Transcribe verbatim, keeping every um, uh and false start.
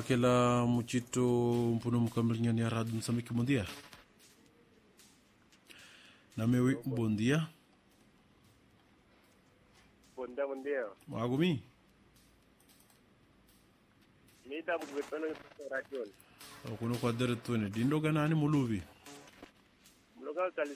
Aquela muchito mpuno mkambrinya ni arado Moçambique, bom dia. Na meu bom dia. Bom dia, bom dia. Magumi. Nita mkutano kwa radio. Kuno kwa dere tuene dindo ganani muluvi. Mloga kali